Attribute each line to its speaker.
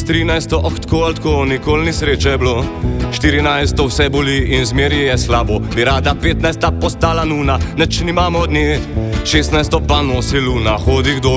Speaker 1: 13. tako nikoli ni sreče bilo. 14. vse boli in zmeri je slabo. Bi rada 15. postala nuna, neč nimamo od nje. 16. pa nosi luna, hodi kdo